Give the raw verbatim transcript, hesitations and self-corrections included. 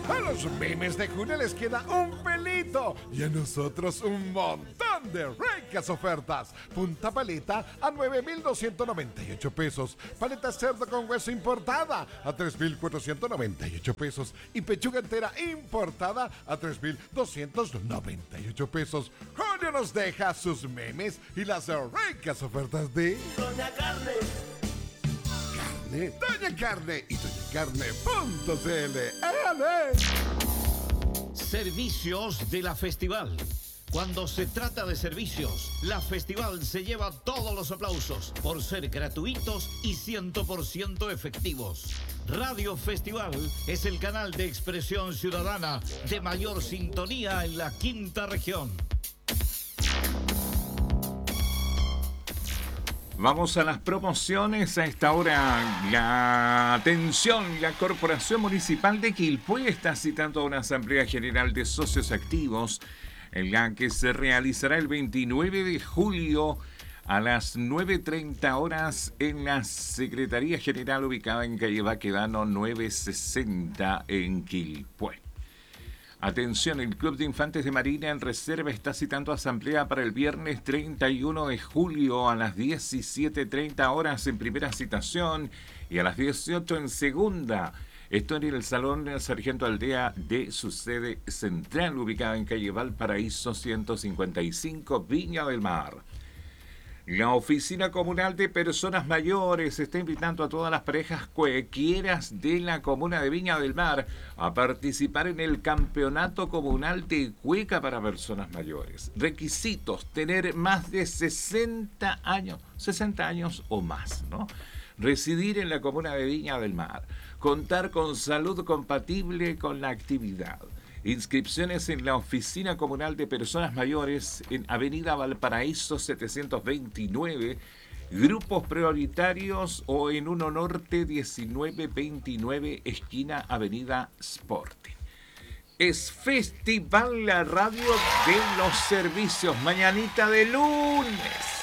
A los memes de junio les queda un pelito y a nosotros un montón de ricas ofertas. Punta paleta a nueve mil doscientos noventa y ocho pesos. Paleta cerdo con hueso importada a tres mil cuatrocientos noventa y ocho pesos. Y pechuga entera importada a tres mil doscientos noventa y ocho pesos. Junio nos deja sus memes y las ricas ofertas de Doña Carne. Carne, Doña Carne y doña carne punto c l. ¡Éale! Servicios de la Festival. Cuando se trata de servicios, la Festival se lleva todos los aplausos por ser gratuitos y cien por ciento efectivos. Radio Festival es el canal de expresión ciudadana de mayor sintonía en la quinta región. Vamos a las promociones a esta hora. La atención, la Corporación Municipal de Quilpué está citando a una Asamblea General de Socios Activos en la que se realizará el veintinueve de julio a las nueve treinta horas en la Secretaría General ubicada en calle Baquedano novecientos sesenta en Quilpué. Atención, el Club de Infantes de Marina en Reserva está citando asamblea para el viernes treinta y uno de julio a las diecisiete treinta horas en primera citación y a las dieciocho en segunda. Esto en el Salón del Sargento Aldea de su sede central, ubicada en calle Valparaíso ciento cincuenta y cinco, Viña del Mar. La Oficina Comunal de Personas Mayores está invitando a todas las parejas cuequieras de la comuna de Viña del Mar a participar en el Campeonato Comunal de Cueca para Personas Mayores. Requisitos: tener más de sesenta años, sesenta años o más, ¿no? Residir en la comuna de Viña del Mar, contar con salud compatible con la actividad. Inscripciones en la Oficina Comunal de Personas Mayores en Avenida Valparaíso setecientos veintinueve, grupos prioritarios o en Uno Norte diecinueve veintinueve, esquina Avenida Sporting. Es Festival la radio de los servicios, mañanita de lunes.